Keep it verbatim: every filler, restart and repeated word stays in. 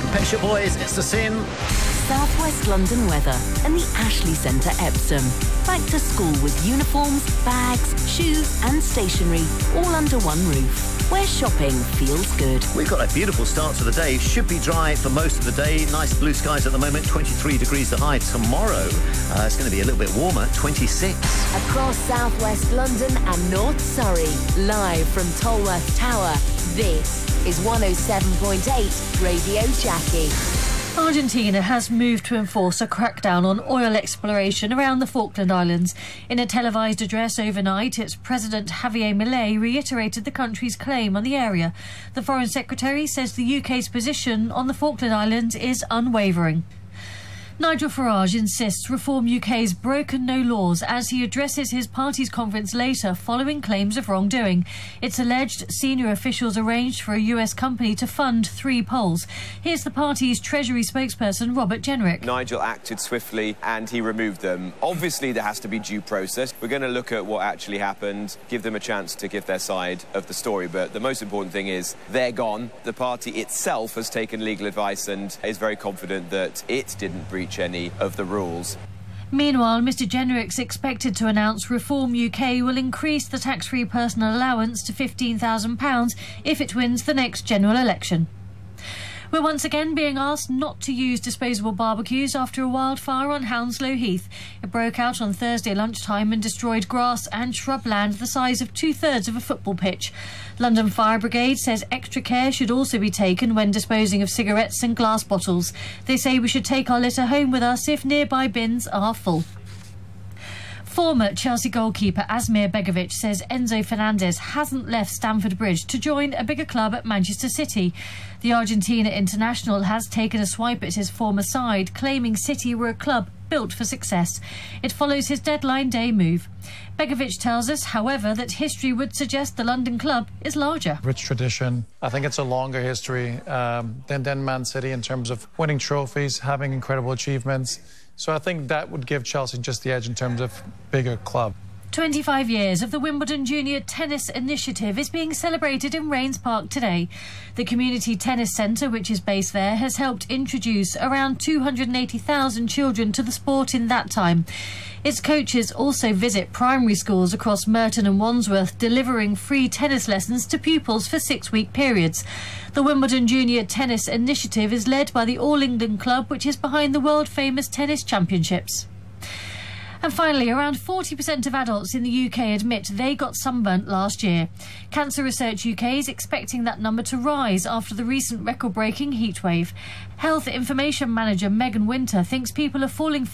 Pet Shop Boys, It's a Sin. South West London weather and the Ashley Centre, Epsom. Back to school with uniforms, bags, shoes and stationery, all under one roof. Where shopping feels good. We've got a beautiful start to the day. Should be dry for most of the day. Nice blue skies at the moment, twenty-three degrees the high. Tomorrow, uh, it's going to be a little bit warmer, twenty-six. Across South West London and North Surrey, live from Tolworth Tower, this is one oh seven point eight Radio Jackie. Argentina has moved to enforce a crackdown on oil exploration around the Falkland Islands. In a televised address overnight, its President Javier Milei reiterated the country's claim on the area. The Foreign Secretary says the U K's position on the Falkland Islands is unwavering. Nigel Farage insists Reform U K's broken no laws as he addresses his party's conference later following claims of wrongdoing. It's alleged senior officials arranged for a U S company to fund three polls. Here's the party's Treasury spokesperson, Robert Jenrick. Nigel acted swiftly and he removed them. Obviously, there has to be due process. We're going to look at what actually happened, give them a chance to give their side of the story. But the most important thing is they're gone. The party itself has taken legal advice and is very confident that it didn't breach any of the rules. Meanwhile, Mr Jenrick's expected to announce Reform U K will increase the tax-free personal allowance to fifteen thousand pounds if it wins the next general election. We're once again being asked not to use disposable barbecues after a wildfire on Hounslow Heath. It broke out on Thursday lunchtime and destroyed grass and shrubland the size of two-thirds of a football pitch. London Fire Brigade says extra care should also be taken when disposing of cigarettes and glass bottles. They say we should take our litter home with us if nearby bins are full. Former Chelsea goalkeeper Asmir Begovic says Enzo Fernandez hasn't left Stamford Bridge to join a bigger club at Manchester City. The Argentina international has taken a swipe at his former side, claiming City were a club built for success. It follows his deadline day move. Begovic tells us, however, that history would suggest the London club is larger. Rich tradition. I think it's a longer history um, than, than Man City in terms of winning trophies, having incredible achievements. So I think that would give Chelsea just the edge in terms of bigger club. twenty-five years of the Wimbledon Junior Tennis Initiative is being celebrated in Rains Park today. The Community Tennis Centre, which is based there, has helped introduce around two hundred eighty thousand children to the sport in that time. Its coaches also visit primary schools across Merton and Wandsworth, delivering free tennis lessons to pupils for six-week periods. The Wimbledon Junior Tennis Initiative is led by the All England Club, which is behind the world-famous tennis championships. And finally, around forty percent of adults in the U K admit they got sunburnt last year. Cancer Research U K is expecting that number to rise after the recent record-breaking heatwave. Health Information Manager Megan Winter thinks people are falling